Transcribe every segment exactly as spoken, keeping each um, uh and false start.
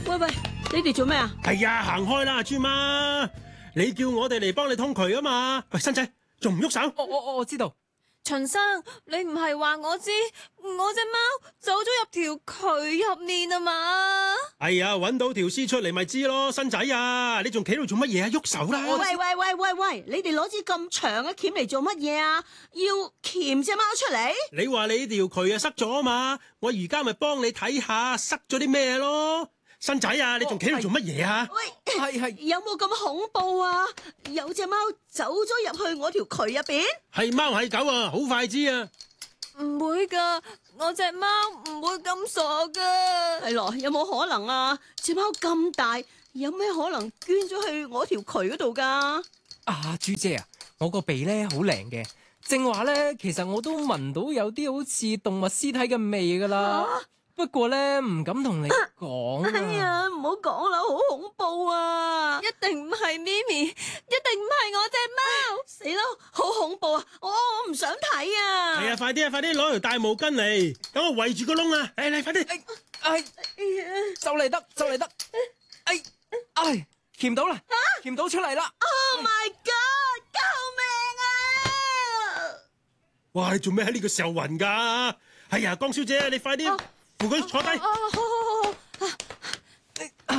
喂喂，你哋做咩啊？ 係呀，行開啦，豬媽！你叫我哋嚟幫你通渠啊嘛！喂，新仔，仲唔喐手？ 我我我知道。 秦生，你唔係話我知我隻貓走咗入條渠入面啊嘛？ 哎呀，搵到條屍出嚟咪知咯，新仔啊，你仲企度做乜嘢啊？喐手啦！ 喂喂喂喂喂，你哋攞支咁長嘅鉗嚟做乜嘢啊？要鉗隻貓出嚟？ 你話你條渠啊塞咗啊嘛，我而家咪幫你睇下塞咗啲咩咯。新仔啊，你仲企度做乜嘢啊？ 喂， 係係有冇咁恐怖啊？有隻貓走咗入去我條渠入邊？ 係貓係狗啊，好快知啊！ 唔會噶，我隻貓唔會咁傻噶。 係咯，有冇可能啊？隻貓咁大，有咩可能捐咗去我條渠嗰度噶？ 啊，豬姐啊，我個鼻咧好靈嘅，正話咧，其實我都聞到有啲好似動物屍體嘅味噶啦。啊不過咧，唔敢同你講啊！ 哎呀，唔好講啦，好恐怖啊！ 一定唔係咪咪，一定唔係我隻貓。 死啦，好恐怖啊！我我唔想睇啊！ 係啊，快啲啊，快啲攞條大毛巾嚟，等我圍住個窿啊！嚟嚟，快啲！ 哎，就嚟得，就嚟得！哎，哎，鉗到啦，鉗到出嚟啦 ！Oh my god！救命啊！ 哇，你做咩喺呢個時候暈噶？哎呀，江小姐，你快啲！ 啊扶佢坐低。 哦，好好好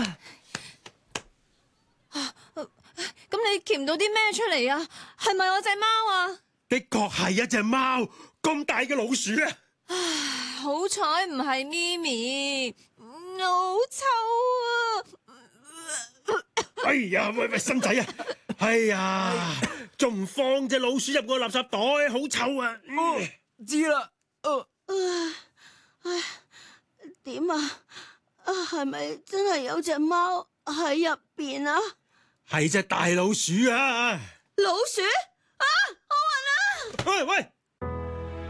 好。咁你鉗到啲咩出嚟啊？係咪我隻貓啊？ 的確係一隻貓，咁大嘅老鼠啊！ 唉，好彩唔係咪咪，好臭啊！ 哎呀，喂喂，新仔啊！哎呀，仲唔放隻老鼠入個垃圾袋，好臭啊！ 哦，知啦。呃唉，點啊？啊，係咪真係有隻貓喺入邊啊？ 係隻大老鼠啊！ 老鼠啊！我暈啊！ 喂喂！